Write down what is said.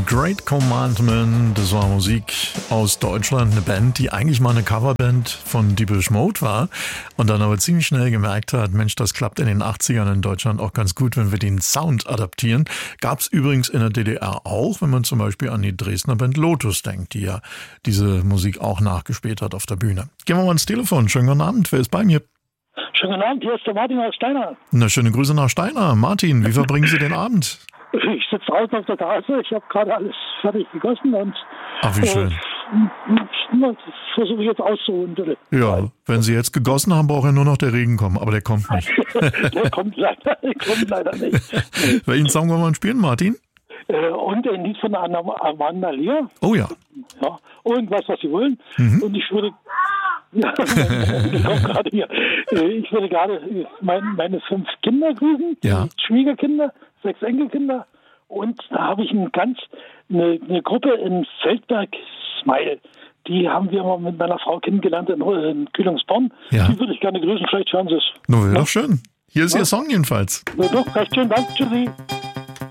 Great Commandment, das war Musik aus Deutschland, eine Band, die eigentlich mal eine Coverband von Depeche Mode war und dann aber ziemlich schnell gemerkt hat, Mensch, das klappt in den 80ern in Deutschland auch ganz gut, wenn wir den Sound adaptieren. Gab es übrigens in der DDR auch, wenn man zum Beispiel an die Dresdner Band Lotus denkt, die ja diese Musik auch nachgespielt hat auf der Bühne. Gehen wir mal ans Telefon. Schönen guten Abend, wer ist bei mir? Schönen guten Abend, hier ist der Martin aus Steinau. Na, schöne Grüße nach Steinau. Martin, wie verbringen Sie den Abend? Ich sitze draußen auf der Terrasse, ich habe gerade alles fertig gegossen und Ach, wie schön. Versuche jetzt auszuruhen, bitte. Ja, wenn Sie jetzt gegossen haben, braucht ja nur noch der Regen kommen, aber der kommt nicht. Der kommt leider nicht. Welchen Song wollen wir spielen, Martin? Und ein Lied von Amanda Lear. Oh ja. Ja, irgendwas, was Sie wollen. Und ich würde... Ich würde gerade meine 5 Kinder grüßen, Ja. Schwiegerkinder, 6 Enkelkinder. Und da habe ich eine Gruppe in Feldberg, Smile. Die haben wir mal mit meiner Frau kennengelernt in Kühlungsborn. Ja. Die würde ich gerne grüßen, vielleicht hören Sie es. Nur wäre doch schön. Hier ist Ihr Song jedenfalls. Ja, doch, recht schön, danke, tschüssi.